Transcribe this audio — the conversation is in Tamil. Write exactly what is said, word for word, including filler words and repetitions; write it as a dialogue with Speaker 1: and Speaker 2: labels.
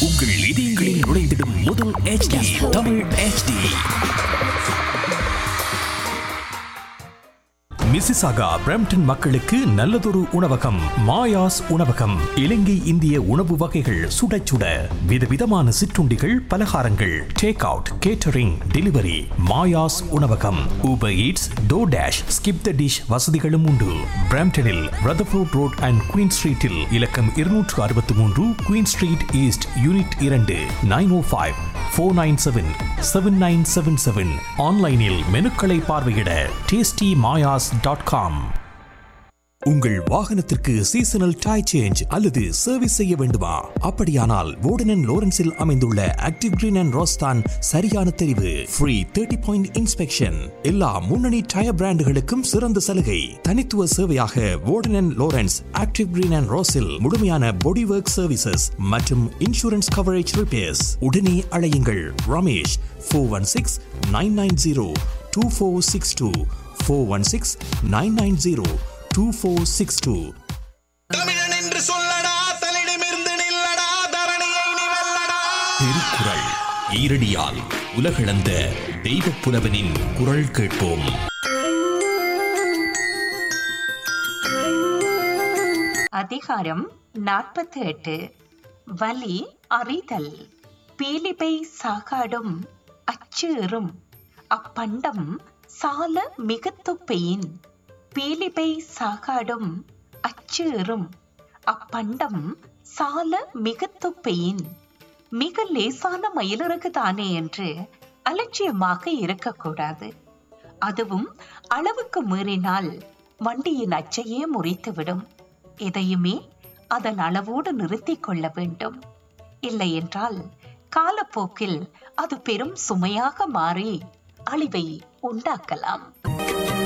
Speaker 1: உங்கள் இதயங்களில் நுழைந்திடும் முதல் H D Tamil H D. Mississauga Brampton மக்களுக்கு நல்லதொரு உணவகம் மாயாஸ் உணவகம். இலங்கை இந்திய உணவு வகைகள் சுட சுட விதவிதமான சிற்றுண்டிகள் பலகாரங்கள் take out catering delivery. Maya's உணவகம் Uber eats டோர்டாஷ் skip the dish வசதிகளும் உண்டு. பிரம்ப்டனில் ரதர்ஃபோர்ட் ரோட் அண்ட் குயின் ஸ்ட்ரீட்டில் இலக்கம் இருநூற்று அறுபத்தி மூன்று குயின் ஸ்ட்ரீட் ஈஸ்ட் யூனிட் இரண்டு நைன் ஓ five four nine seven seven nine seven seven. ஆன்லைனில் மெனுக்களை பார்வையிட டேஸ்டி மாயாஸ் டாட் காம். உங்கள் வாகனத்திற்கு சீசனல் டயர் சேஞ்ச் அல்லது சர்வீஸ் செய்ய வேண்டுமா? அப்படியானால் வோர்டன் அண்ட் லோரன்ஸில் அமைந்துள்ள ஆக்டிவ் கிரீன் அண்ட் ரோஸ்தான் சரியான தெரிவு. ஃப்ரீ தேர்ட்டி பாயிண்ட் இன்ஸ்பெக்ஷன், எல்லா முன்னணி டயர் பிராண்டுகளுக்கும் சிறந்த சலுகை. தனித்துவ சேவையாக வோர்டன் and Lawrence active green and ரோஸில் முழுமையான பாடி ஒர்க் சர்வீசஸ் மற்றும் இன்சூரன்ஸ் கவரேஜ் ரிப்பேர்ஸ். உடனே அழையுங்கள் Ramesh four one six nine nine zero two four six two four one six nine nine zero two four six two.
Speaker 2: தமிழன் என்று சொல்லடா, தலிடமிருந்து நில்லடா, தரணியை நீ வெல்லடா.
Speaker 1: திருக்குறள் ஈரடியால் உலகளந்த தெய்வப் புலவனின் குரல் கேட்போம்.
Speaker 3: அதிகாரம் நாற்பத்தி எட்டு. வலி அறிதல். பீலிபை சாகாடும் அச்சேறும் அப்பண்டம் சால மிகத்துப்பையின். பீலிபை சாகாடும் அச்சேறும் அப்பண்டம் சால மிகத்துப்பையின். மிக லேசான மயிலிறகு தானே என்று அலட்சியமாக இருக்கக்கூடாது. அதுவும் அளவுக்கு மீறினால் வண்டியின் அச்சையே முறித்துவிடும். எதையுமே அதன் அளவோடு நிறுத்திக் கொள்ள வேண்டும். இல்லை என்றால் காலப்போக்கில் அது பெரும் சுமையாக மாறி அழிவை உண்டாக்கலாம்.